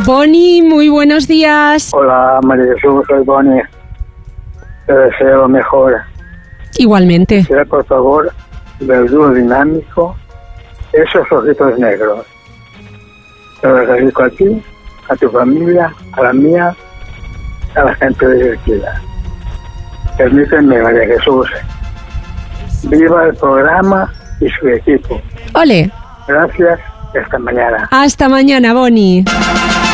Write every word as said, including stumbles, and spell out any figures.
Boni, muy buenos días. Hola, María Jesús, soy Boni. Te deseo lo mejor. Igualmente. Quisiera, por favor, del dúo dinámico, esos ojitos negros. Te los dedico a ti, a tu familia, a la mía, a la gente divertida. Permíteme, María Jesús. Viva el programa y su equipo. Ole. Gracias y hasta mañana. Hasta mañana, Boni.